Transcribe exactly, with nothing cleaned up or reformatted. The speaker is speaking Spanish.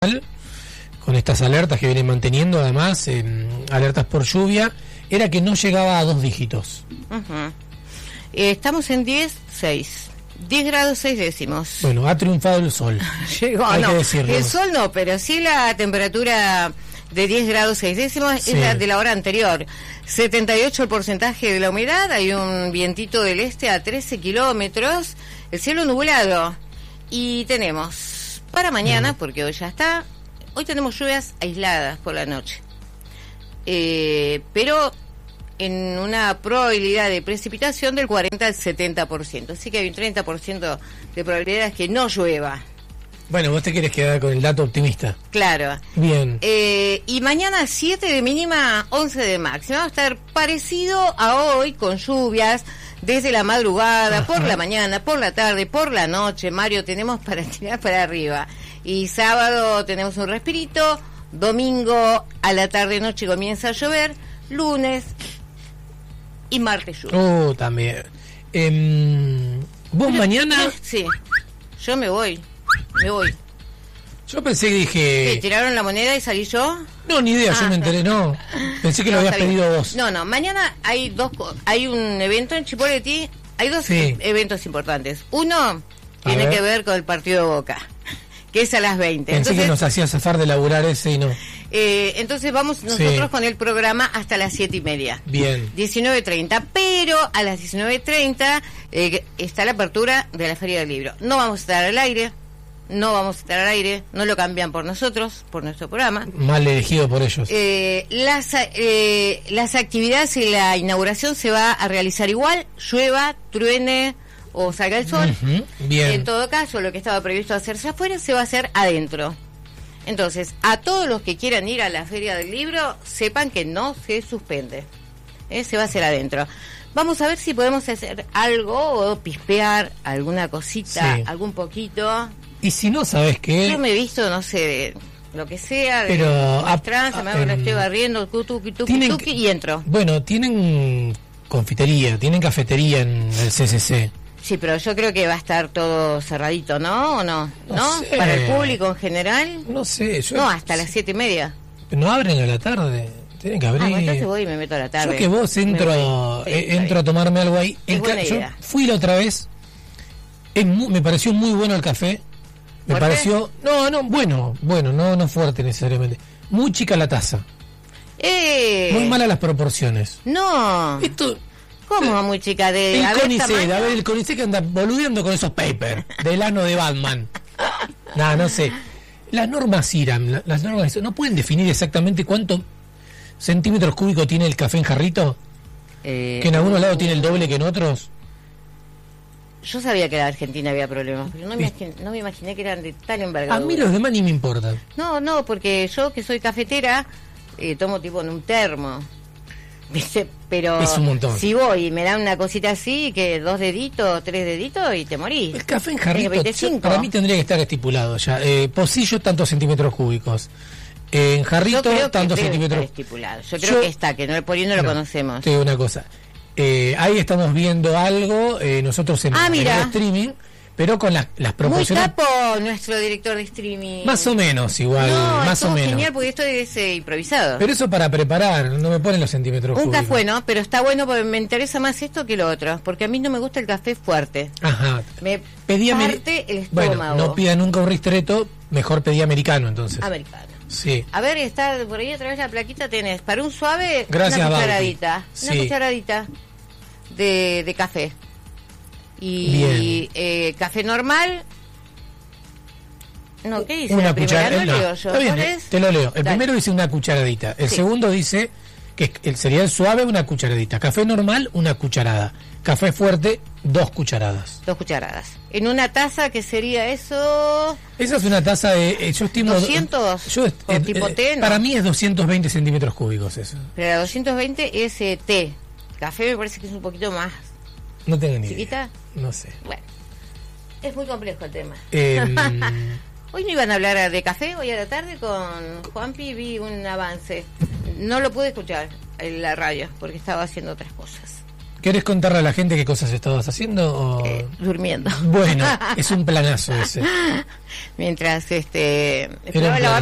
con estas alertas que vienen manteniendo, además, eh, alertas por lluvia, era que no llegaba a dos dígitos. Uh-huh. eh, estamos en diez, seis. diez grados seis décimos. Bueno, ha triunfado el sol. Llegó, hay no, que decirlo. El sol no, pero sí la temperatura de diez grados seis décimos sí. Es la de la hora anterior. setenta y ocho el porcentaje de la humedad, hay un vientito del este a trece kilómetros, el cielo nublado. Y tenemos para mañana, porque hoy ya está, hoy tenemos lluvias aisladas por la noche. Eh, pero en una probabilidad de precipitación del cuarenta al setenta por ciento. Así que hay un treinta por ciento de probabilidades que no llueva. Bueno, vos te querés quedar con el dato optimista. Claro. Bien. Eh, y mañana siete de mínima, once de máxima. Va a estar parecido a hoy, con lluvias desde la madrugada, ajá, por la mañana, por la tarde, por la noche. Mario, tenemos para tirar para arriba. Y sábado tenemos un respirito. Domingo a la tarde-noche comienza a llover. Lunes y martes lluvia. Oh, también. Eh, ¿Vos Pero, mañana? Sí, yo me voy. Me voy. Yo pensé que dije... ¿Qué, tiraron la moneda y salí yo? No, ni idea, ah, yo me enteré, no. Pensé que no, lo habías pedido vos. No, no, mañana hay dos, hay un evento en Chipoleti, hay dos sí. eventos importantes. Uno a tiene ver. que ver con el partido de Boca, que es a las veinte. Pensé entonces, que nos hacía zafar de laburar ese y no. Eh, entonces vamos nosotros sí. con el programa hasta las siete y media. Bien. diecinueve treinta, pero a las diecinueve treinta eh, está la apertura de la Feria del Libro. No vamos a estar al aire. No vamos a estar al aire, no lo cambian por nosotros, por nuestro programa. Mal elegido por ellos. Eh, las, eh, las actividades y la inauguración se va a realizar igual, llueva, truene o salga el sol. Uh-huh. Bien. En todo caso, lo que estaba previsto hacerse afuera se va a hacer adentro. Entonces, a todos los que quieran ir a la Feria del Libro, sepan que no se suspende. ¿Eh? Se va a hacer adentro. Vamos a ver si podemos hacer algo o pispear alguna cosita, sí. algún poquito. Y si no, ¿sabes qué? Yo me he visto, no sé, de lo que sea, pero de trans, me hago, um, estoy barriendo, tuki, tuki, tuki, y entro. Bueno, tienen confitería, tienen cafetería en el C C C. Sí, pero yo creo que va a estar todo cerradito, ¿no? ¿O no? ¿No? ¿No? Sé. Para el público en general. No sé. Yo no, hasta las siete y media. No abren a la tarde. Tienen que abrir. Ah, bueno, entonces voy y me meto a la tarde. Yo que vos entro, sí, eh, entro a tomarme algo ahí. El ca- yo fui la otra vez. Es muy, me pareció muy bueno el café. Me ¿Fuerte? pareció, no, no, bueno, bueno, no, no fuerte necesariamente. Muy chica la taza. Eh. Muy malas las proporciones. No. Esto. ¿Cómo eh, muy chica? De el a Conicet, ver, a ver, el Conicet que anda boludeando con esos papers del ano de Batman. Nada, no sé. Las normas IRAM, la, las normas, ¿no pueden definir exactamente cuántos centímetros cúbicos tiene el café en jarrito? Eh, que en algunos uh, lados tiene el doble que en otros. Yo sabía que en Argentina había problemas, pero no me, imaginé, no me imaginé que eran de tal envergadura. A mí los demás ni me importan. No, no, porque yo que soy cafetera, eh, tomo tipo en un termo. ¿Viste? Pero es un montón. Si voy y me dan una cosita así, que dos deditos, tres deditos y te morís. El café en jarrito, yo, para mí tendría que estar estipulado ya. Eh, pocillo, tantos centímetros cúbicos. Eh, en jarrito, tantos centímetros. Estipulado. Yo creo yo, que está, que no, por ahí no, no lo conocemos. Te digo una cosa. Eh, ahí estamos viendo algo, eh, nosotros en, ah, en el streaming, pero con las, las proporciones. Muy capo nuestro director de streaming. Más o menos, igual, no, más o menos. Genial, porque esto es eh, improvisado. Pero eso para preparar, no me ponen los centímetros Un cúbicos. café bueno, pero está bueno porque me interesa más esto que lo otro, porque a mí no me gusta el café fuerte. Ajá. Me pedí parte el estómago. Bueno, no pida nunca un ristretto, mejor pedí americano entonces. Americano. Sí. A ver, está por ahí otra vez la plaquita tenés. Para un suave, gracias, una cucharadita. Bauti. Una sí. cucharadita de, de café. Y eh, café normal. No, ¿qué dice? Una cucharadita. No, leo yo. Está bien, eh, te lo leo. El Dale. primero dice una cucharadita. El sí. segundo dice que el cereal suave, una cucharadita. Café normal, una cucharada. Café fuerte, dos cucharadas. Dos cucharadas. En una taza, ¿qué sería eso? Esa es una taza de... Eh, yo estimo... ¿doscientos? Yo, eh, ¿O tipo eh, té? No. Para mí es doscientos veinte centímetros cúbicos eso. Pero la doscientos veinte es eh, té. Café me parece que es un poquito más... No tengo ni ¿Chiquita? idea. No sé. Bueno, es muy complejo el tema. Eh, Hoy no iban a hablar de café, hoy a la tarde con Juanpi vi un avance. No lo pude escuchar en la radio porque estaba haciendo otras cosas. ¿Querés contarle a la gente qué cosas estabas haciendo? O... Eh, durmiendo. Bueno, es un planazo ese. Mientras este esperaba la